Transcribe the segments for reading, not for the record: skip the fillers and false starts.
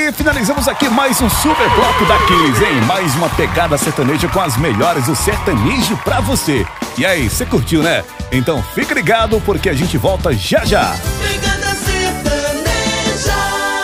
E finalizamos aqui mais um super bloco daqueles, hein? Mais uma pegada sertaneja com as melhores do sertanejo pra você. E aí, você curtiu, né? Então fique ligado porque a gente volta já já. Pegada sertaneja.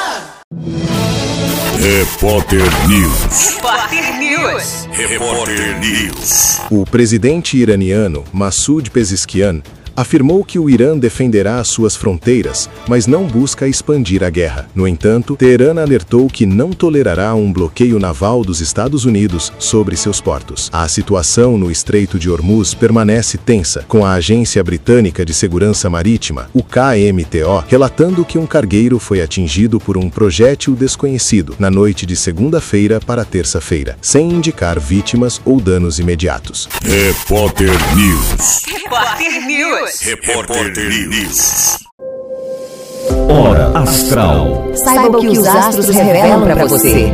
Repórter News. Repórter News. Repórter News. O presidente iraniano Massoud Pezeshkian afirmou que o Irã defenderá as suas fronteiras, mas não busca expandir a guerra. No entanto, Teherã alertou que não tolerará um bloqueio naval dos Estados Unidos sobre seus portos. A situação no Estreito de Hormuz permanece tensa, com a Agência Britânica de Segurança Marítima, o KMTO, relatando que um cargueiro foi atingido por um projétil desconhecido na noite de segunda-feira para terça-feira, sem indicar vítimas ou danos imediatos. Repórter News. Repórter News. Repórter News. Hora Astral. Saiba o que os astros revelam para você.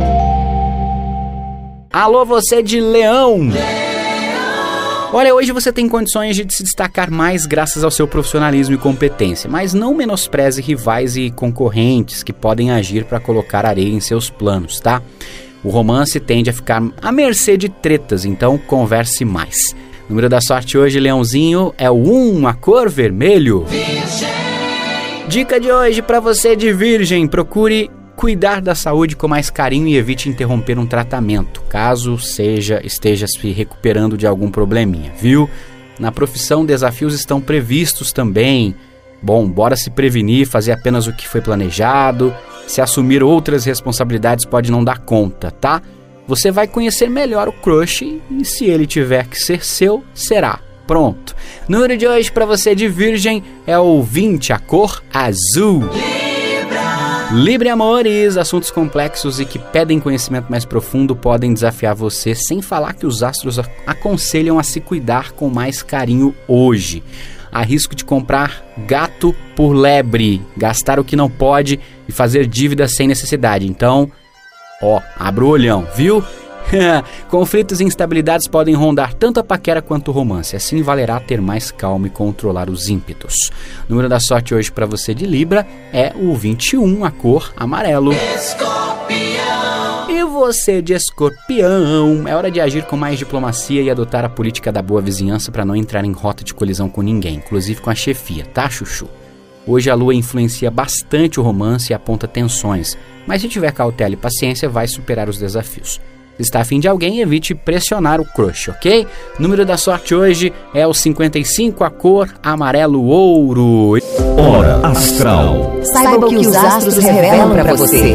Alô, você de Leão! Olha, hoje você tem condições de se destacar mais graças ao seu profissionalismo e competência, mas não menospreze rivais e concorrentes que podem agir para colocar areia em seus planos, tá? O romance tende a ficar à mercê de tretas, então converse mais. O número da sorte hoje, Leãozinho, é o 1, a cor vermelho. Virgem. Dica de hoje para você de Virgem: procure cuidar da saúde com mais carinho e evite interromper um tratamento, caso esteja se recuperando de algum probleminha, viu? Na profissão, desafios estão previstos também. Bom, bora se prevenir, fazer apenas o que foi planejado. Se assumir outras responsabilidades pode não dar conta, tá? Você vai conhecer melhor o crush e se ele tiver que ser seu, será. Pronto. Número de hoje para você de Virgem é o 20, a cor azul. Libra, amores, assuntos complexos e que pedem conhecimento mais profundo podem desafiar você, sem falar que os astros aconselham a se cuidar com mais carinho hoje. Há risco de comprar gato por lebre, gastar o que não pode e fazer dívidas sem necessidade. Então, abra o olhão, viu? Conflitos e instabilidades podem rondar tanto a paquera quanto o romance. Assim valerá ter mais calma e controlar os ímpetos. O número da sorte hoje para você de Libra é o 21, a cor amarelo. Escorpião. E você de Escorpião, é hora de agir com mais diplomacia e adotar a política da boa vizinhança para não entrar em rota de colisão com ninguém, inclusive com a chefia, tá, chuchu? Hoje a lua influencia bastante o romance e aponta tensões, mas se tiver cautela e paciência vai superar os desafios. Se está afim de alguém, evite pressionar o crush, ok? O número da sorte hoje é o 55, a cor amarelo ouro. Hora Astral. Saiba o que os astros revelam para você.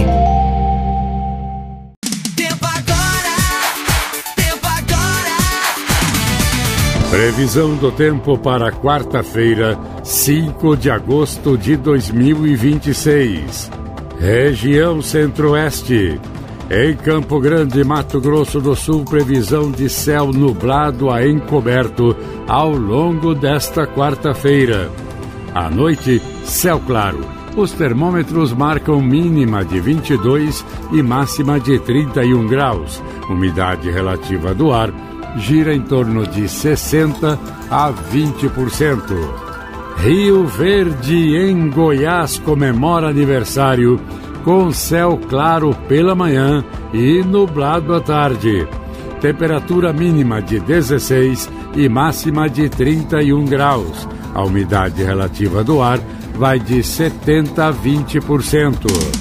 Tempo agora. Tempo agora. Previsão do tempo para quarta-feira, 5 de agosto de 2026. Região Centro-Oeste. Em Campo Grande, Mato Grosso do Sul, previsão de céu nublado a encoberto ao longo desta quarta-feira. À noite, céu claro. Os termômetros marcam mínima de 22 e máxima de 31 graus. Umidade relativa do ar gira em torno de 60% a 20%. Rio Verde, em Goiás, comemora aniversário com céu claro pela manhã e nublado à tarde. Temperatura mínima de 16 e máxima de 31 graus. A umidade relativa do ar vai de 70% a 20%.